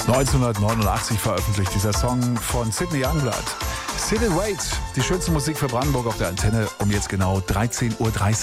1989 veröffentlicht dieser Song von Sidney Youngblood. Sit and Wait, die schönste Musik für Brandenburg auf der Antenne um jetzt genau 13.30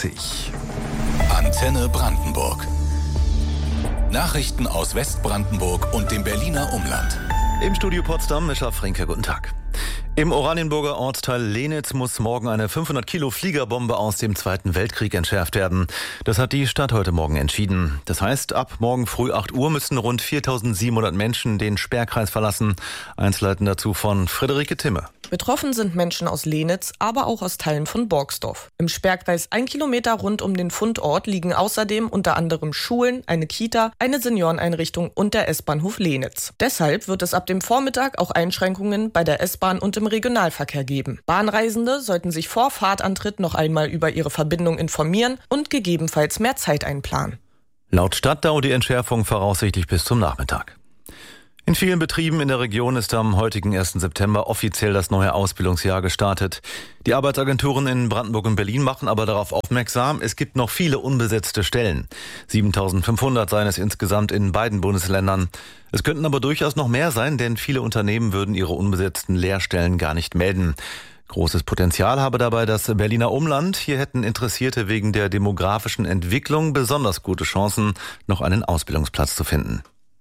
Uhr. Antenne Brandenburg. Nachrichten aus Westbrandenburg und dem Berliner Umland. Im Studio Potsdam, Mischa Frinke, guten Tag. Im Oranienburger Ortsteil Lenitz muss morgen eine 500 Kilo Fliegerbombe aus dem Zweiten Weltkrieg entschärft werden. Das hat die Stadt heute Morgen entschieden. Das heißt, ab morgen früh 8 Uhr müssen rund 4.700 Menschen den Sperrkreis verlassen. Einzelheiten dazu von Friederike Timme. Betroffen sind Menschen aus Lenitz, aber auch aus Teilen von Borgsdorf. Im Sperrkreis 1 Kilometer rund um den Fundort liegen außerdem unter anderem Schulen, eine Kita, eine Senioreneinrichtung und der S-Bahnhof Lenitz. Deshalb wird es ab dem Vormittag auch Einschränkungen bei der S-Bahn und im Regionalverkehr geben. Bahnreisende sollten sich vor Fahrtantritt noch einmal über ihre Verbindung informieren und gegebenenfalls mehr Zeit einplanen. Laut Stadt dauert die Entschärfung voraussichtlich bis zum Nachmittag. In vielen Betrieben in der Region ist am heutigen 1. September offiziell das neue Ausbildungsjahr gestartet. Die Arbeitsagenturen in Brandenburg und Berlin machen aber darauf aufmerksam, es gibt noch viele unbesetzte Stellen. 7.500 seien es insgesamt in beiden Bundesländern. Es könnten aber durchaus noch mehr sein, denn viele Unternehmen würden ihre unbesetzten Lehrstellen gar nicht melden. Großes Potenzial habe dabei das Berliner Umland. Hier hätten Interessierte wegen der demografischen Entwicklung besonders gute Chancen, noch einen Ausbildungsplatz zu finden.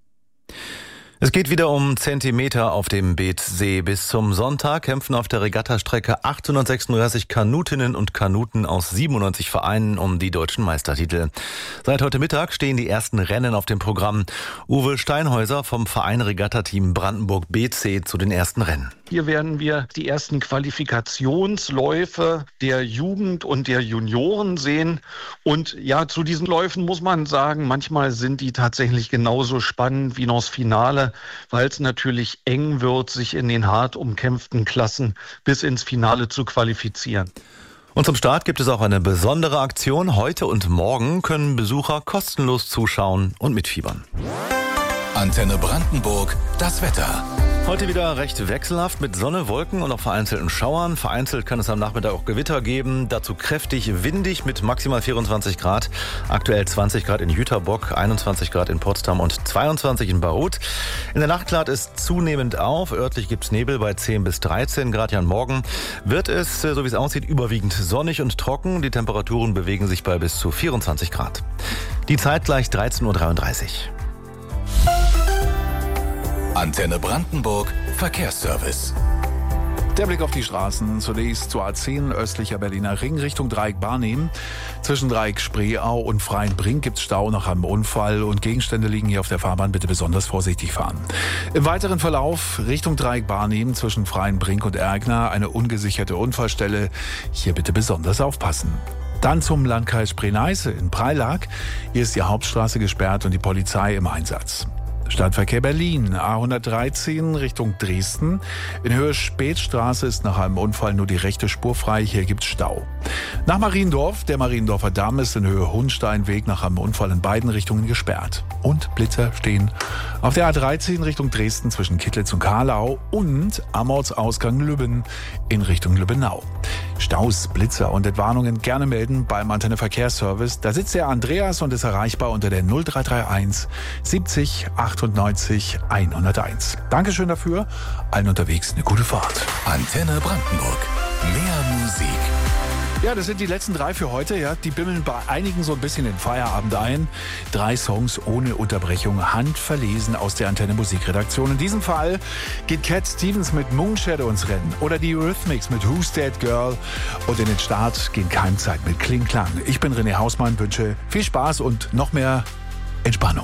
Es geht wieder um Zentimeter auf dem Beetsee. Bis zum Sonntag kämpfen auf der Regattastrecke 836 Kanutinnen und Kanuten aus 97 Vereinen um die deutschen Meistertitel. Seit heute Mittag stehen die ersten Rennen auf dem Programm. Uwe Steinhäuser vom Verein Regattateam Brandenburg BC zu den ersten Rennen. Hier werden wir die ersten Qualifikationsläufe der Jugend und der Junioren sehen. Und ja, zu diesen Läufen muss man sagen, manchmal sind die tatsächlich genauso spannend wie noch das Finale, weil es natürlich eng wird, sich in den hart umkämpften Klassen bis ins Finale zu qualifizieren. Und zum Start gibt es auch eine besondere Aktion. Heute und morgen können Besucher kostenlos zuschauen und mitfiebern. Antenne Brandenburg, das Wetter. Heute wieder recht wechselhaft mit Sonne, Wolken und auch vereinzelten Schauern. Vereinzelt kann es am Nachmittag auch Gewitter geben. Dazu kräftig windig mit maximal 24 Grad. Aktuell 20 Grad in Jüterbock, 21 Grad in Potsdam und 22 in Barut. In der Nacht klart es zunehmend auf. Örtlich gibt es Nebel bei 10 bis 13 Grad. Ja, und morgen wird es, so wie es aussieht, überwiegend sonnig und trocken. Die Temperaturen bewegen sich bei bis zu 24 Grad. Die Zeit gleich 13.33 Uhr. Antenne Brandenburg, Verkehrsservice. Der Blick auf die Straßen. Zunächst zur A10 östlicher Berliner Ring Richtung Dreieck Barnim. Zwischen Dreieck Spreeau und Freienbrink gibt es Stau nach einem Unfall und Gegenstände liegen hier auf der Fahrbahn. Bitte besonders vorsichtig fahren. Im weiteren Verlauf Richtung Dreieck Barnim zwischen Freienbrink und Ergner eine ungesicherte Unfallstelle. Hier bitte besonders aufpassen. Dann zum Landkreis Spree-Neiße in Preilag. Hier ist die Hauptstraße gesperrt und die Polizei im Einsatz. Stadtverkehr Berlin, A113 Richtung Dresden. In Höhe Spätstraße ist nach einem Unfall nur die rechte Spur frei. Hier gibt's Stau. Nach Mariendorf, der Mariendorfer Damm ist in Höhe Hundsteinweg nach einem Unfall in beiden Richtungen gesperrt. Und Blitzer stehen auf der A13 Richtung Dresden zwischen Kittlitz und Kahlau und am Ortsausgang Lübben in Richtung Lübbenau. Staus, Blitzer und Entwarnungen gerne melden beim Antenne Verkehrsservice. Da sitzt der Andreas und ist erreichbar unter der 0331 70 98 101. Dankeschön dafür. Allen unterwegs eine gute Fahrt. Antenne Brandenburg. Mehr Musik. Ja, das sind die letzten 3 für heute. Ja, die bimmeln bei einigen so ein bisschen den Feierabend ein. 3 Songs ohne Unterbrechung, handverlesen aus der Antenne Musikredaktion. In diesem Fall geht Cat Stevens mit Moonshadow ins Rennen oder die Eurythmics mit Who's That Girl. Und in den Start gehen Keimzeit mit Kling Klang. Ich bin René Hausmann, wünsche viel Spaß und noch mehr Entspannung.